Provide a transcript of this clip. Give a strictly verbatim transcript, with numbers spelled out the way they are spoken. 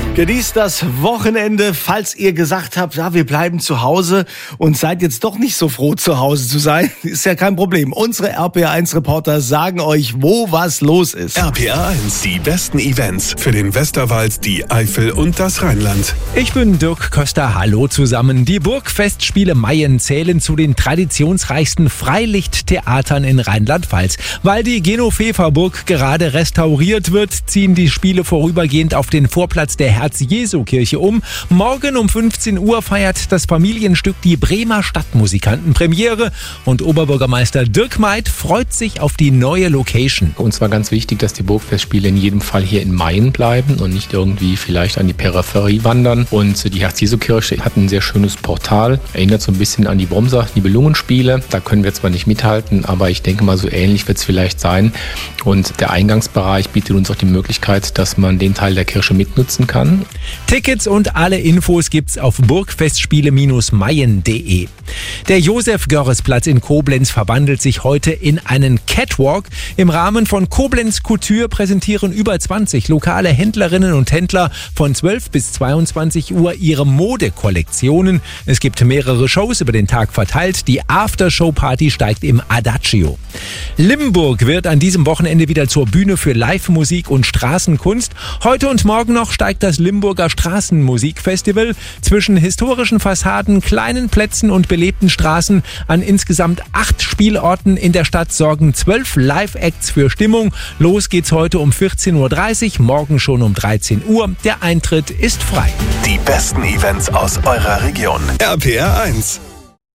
Genießt das Wochenende, falls ihr gesagt habt, ja, wir bleiben zu Hause und seid jetzt doch nicht so froh, zu Hause zu sein. Ist ja kein Problem. Unsere R P R eins Reporter sagen euch, wo was los ist. R P R eins, die besten Events für den Westerwald, die Eifel und das Rheinland. Ich bin Dirk Köster, hallo zusammen. Die Burgfestspiele Mayen zählen zu den traditionsreichsten Freilichttheatern in Rheinland-Pfalz. Weil die Genovefa-Burg gerade restauriert wird, ziehen die Spiele vorübergehend auf den Vorplatz der Herz-Jesu-Kirche um. Morgen um fünfzehn Uhr feiert das Familienstück die Bremer Stadtmusikanten Premiere und Oberbürgermeister Dirk Meid freut sich auf die neue Location. Uns war ganz wichtig, dass die Burgfestspiele in jedem Fall hier in Mayen bleiben und nicht irgendwie vielleicht an die Peripherie wandern. Und die Herz-Jesu-Kirche hat ein sehr schönes Portal, erinnert so ein bisschen an die Wormser Nibelungenspiele. Da können wir zwar nicht mithalten, aber ich denke mal, so ähnlich wird es vielleicht sein. Und der Eingangsbereich bietet uns auch die Möglichkeit, dass man den Teil der Kirche mitnutzen kann. Tickets und alle Infos gibt's auf burgfestspiele Bindestrich mayen punkt de. Der Josef-Görres-Platz in Koblenz verwandelt sich heute in einen Catwalk. Im Rahmen von Koblenz Couture präsentieren über zwanzig lokale Händlerinnen und Händler von zwölf bis zweiundzwanzig Uhr ihre Modekollektionen. Es gibt mehrere Shows über den Tag verteilt. Die Aftershow-Party steigt im Adagio. Limburg wird an diesem Wochenende wieder zur Bühne für Live-Musik und Straßenkunst. Heute und morgen noch steigt das Limburger Straßenmusikfestival. Zwischen historischen Fassaden, kleinen Plätzen und belebten Straßen an insgesamt acht Spielorten in der Stadt sorgen zwölf Live-Acts für Stimmung. Los geht's heute um vierzehn Uhr dreißig, morgen schon um dreizehn Uhr. Der Eintritt ist frei. Die besten Events aus eurer Region. R P R eins.